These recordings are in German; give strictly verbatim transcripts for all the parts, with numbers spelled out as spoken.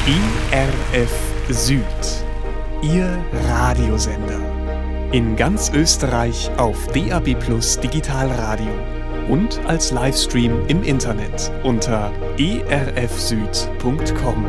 E R F Süd, Ihr Radiosender. In ganz Österreich auf D A B Plus Digitalradio und als Livestream im Internet unter e r f süd punkt com.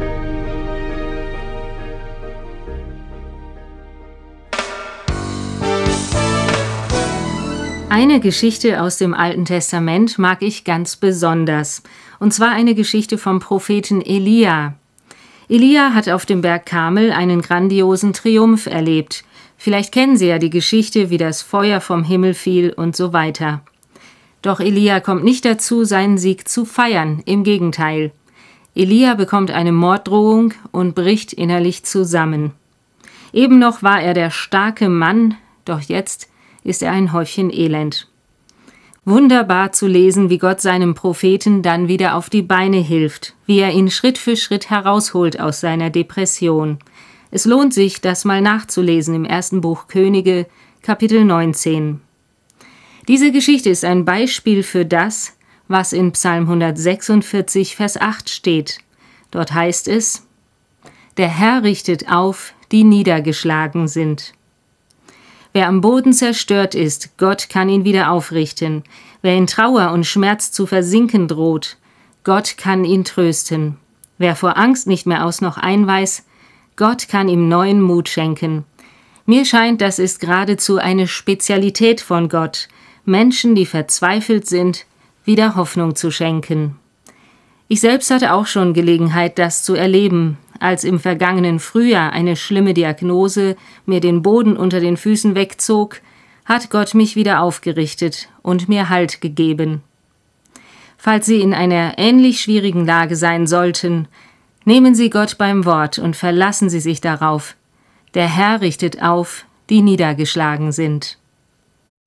Eine Geschichte aus dem Alten Testament mag ich ganz besonders, und zwar eine Geschichte vom Propheten Elia. Elia hat auf dem Berg Karmel einen grandiosen Triumph erlebt. Vielleicht kennen Sie ja die Geschichte, wie das Feuer vom Himmel fiel und so weiter. Doch Elia kommt nicht dazu, seinen Sieg zu feiern, im Gegenteil. Elia bekommt eine Morddrohung und bricht innerlich zusammen. Eben noch war er der starke Mann, doch jetzt ist er ein Häufchen Elend. Wunderbar zu lesen, wie Gott seinem Propheten dann wieder auf die Beine hilft, wie er ihn Schritt für Schritt herausholt aus seiner Depression. Es lohnt sich, das mal nachzulesen im ersten Buch Könige, Kapitel neunzehn. Diese Geschichte ist ein Beispiel für das, was in Psalm hundertsechsundvierzig, Vers acht steht. Dort heißt es: Der Herr richtet auf, die niedergeschlagen sind. Wer am Boden zerstört ist, Gott kann ihn wieder aufrichten. Wer in Trauer und Schmerz zu versinken droht, Gott kann ihn trösten. Wer vor Angst nicht mehr aus noch ein weiß, Gott kann ihm neuen Mut schenken. Mir scheint, das ist geradezu eine Spezialität von Gott, Menschen, die verzweifelt sind, wieder Hoffnung zu schenken. Ich selbst hatte auch schon Gelegenheit, das zu erleben, als im vergangenen Frühjahr eine schlimme Diagnose mir den Boden unter den Füßen wegzog, hat Gott mich wieder aufgerichtet und mir Halt gegeben. Falls Sie in einer ähnlich schwierigen Lage sein sollten, nehmen Sie Gott beim Wort und verlassen Sie sich darauf. Der Herr richtet auf, die niedergeschlagen sind.